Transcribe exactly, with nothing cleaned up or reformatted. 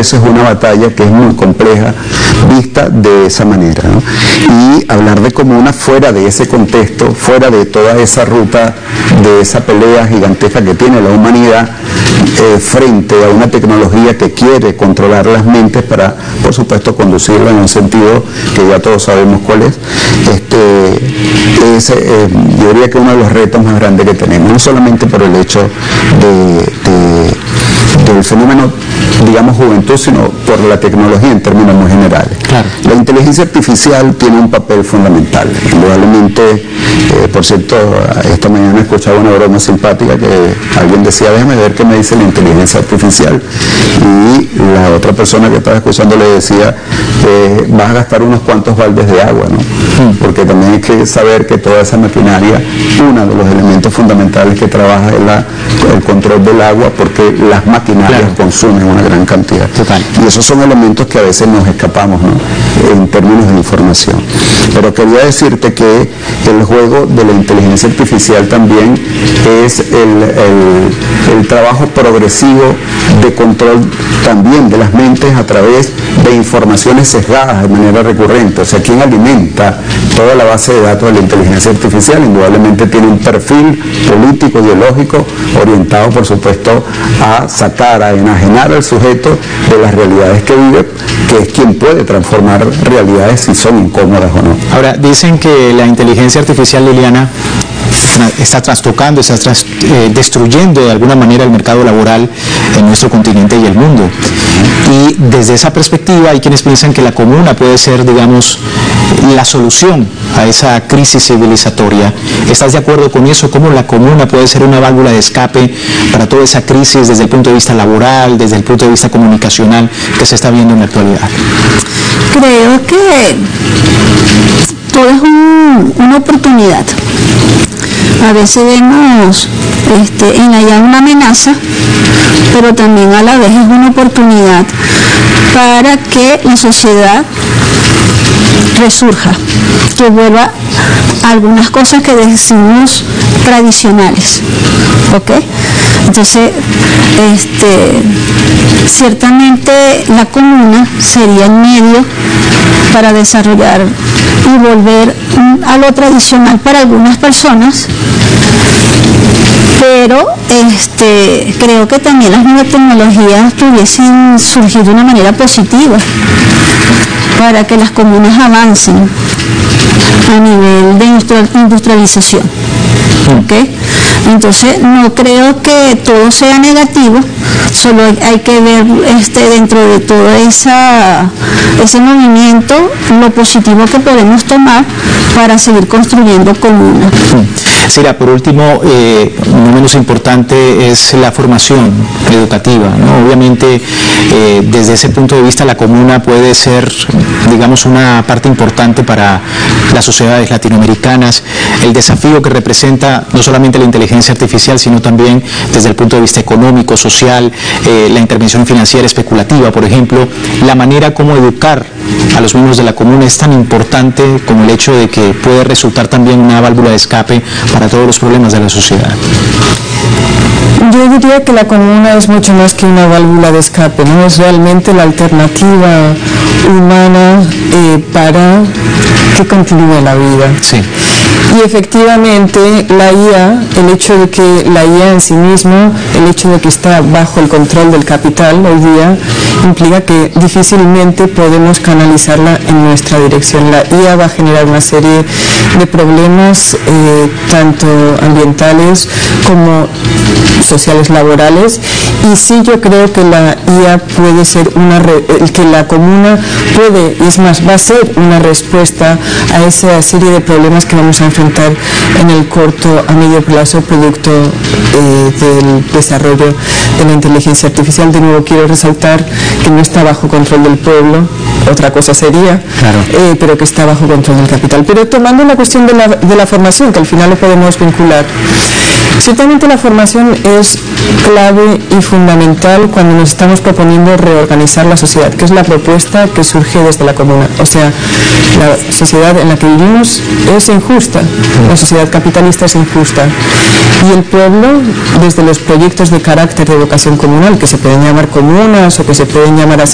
eso es una batalla que es muy compleja vista de esa manera, ¿no? Y hablar de comuna fuera de ese contexto, fuera de toda esa ruta, de esa pelea gigantesca que tiene la humanidad eh, frente a una tecnología que quiere controlar las mentes para, por supuesto, conducirla en un sentido que ya todos sabemos cuál es, este, es eh, yo diría que uno de los retos más grandes que tenemos, no solamente por el hecho de, de, del fenómeno, digamos, juventud, sino por la tecnología en términos muy generales. Claro. La inteligencia artificial tiene un papel fundamental. Indudablemente, eh, por cierto, esta mañana escuchaba una broma simpática que alguien decía, déjame ver qué me dice la inteligencia artificial. Y la otra persona que estaba escuchando le decía, eh, vas a gastar unos cuantos baldes de agua, ¿no? Mm. Porque también hay que saber que toda esa maquinaria, uno de los elementos fundamentales que trabaja es la, el control del agua, porque las maquinarias claro. consumen una gran cantidad. Total. Y esos son elementos que a veces nos escapamos, ¿no? En términos de información. Pero quería decirte que el juego de la inteligencia artificial también es el, el, el trabajo progresivo de control también de las mentes a través de informaciones sesgadas de manera recurrente. O sea, ¿quién alimenta toda la base de datos de la inteligencia artificial? Indudablemente tiene un perfil político, ideológico, orientado, por supuesto, a sacar, a enajenar al sujeto de las realidades que vive, que es quien puede transformar realidades si son incómodas o no. Ahora, dicen que la inteligencia artificial, Liliana, está trastocando, está tras, eh, destruyendo de alguna manera el mercado laboral en nuestro continente y el mundo. Y desde esa perspectiva hay quienes piensan que la comuna puede ser, digamos, la solución a esa crisis civilizatoria. ¿Estás de acuerdo con eso? ¿Cómo la comuna puede ser una válvula de escape para toda esa crisis desde el punto de vista laboral, desde el punto de vista comunicacional que se está viendo en la actualidad? Creo que todo es un, una oportunidad. A veces vemos este, en allá una amenaza, pero también a la vez es una oportunidad para que la sociedad resurja, que vuelva a algunas cosas que decimos tradicionales, ¿ok? Entonces, este, ciertamente la comuna sería el medio para desarrollar y volver a lo tradicional para algunas personas, pero este, creo que también las nuevas tecnologías pudiesen surgir de una manera positiva para que las comunas avancen a nivel de industrialización. ¿Okay? Entonces no creo que todo sea negativo, solo hay que ver este, dentro de todo esa, ese movimiento lo positivo que podemos tomar para seguir construyendo comunas. Sira, por último, eh, no menos importante es la formación educativa, ¿no? Obviamente, eh, desde ese punto de vista, la comuna puede ser, digamos, una parte importante para las sociedades latinoamericanas. El desafío que representa no solamente la inteligencia artificial, sino también desde el punto de vista económico, social, eh, la intervención financiera especulativa, por ejemplo, la manera como educar a los miembros de la comuna es tan importante como el hecho de que puede resultar también una válvula de escape para todos los problemas de la sociedad. Yo diría que la comuna es mucho más que una válvula de escape, ¿no? Es realmente la alternativa humana eh, para que continúe la vida. Sí. Y efectivamente la I A, el hecho de que la I A en sí mismo, el hecho de que está bajo el control del capital hoy día, implica que difícilmente podemos canalizarla en nuestra dirección. La I A va a generar una serie de problemas, eh, tanto ambientales como sociales, laborales, y sí, yo creo que la I A puede ser una, re, que la comuna puede, y es más, va a ser una respuesta a esa serie de problemas que vamos a enfrentar en el corto a medio plazo producto eh, del desarrollo de la inteligencia artificial. De nuevo quiero resaltar que no está bajo control del pueblo, otra cosa sería, claro. eh, pero que está bajo control del capital. Pero tomando la cuestión de la, de la formación, que al final lo podemos vincular, ciertamente la formación es clave y fundamental cuando nos estamos proponiendo reorganizar la sociedad, que es la propuesta que surge desde la comuna. O sea, la sociedad en la que vivimos es injusta, la sociedad capitalista es injusta, y el pueblo, desde los proyectos de carácter de vocación comunal, que se pueden llamar comunas o que se pueden llamar así,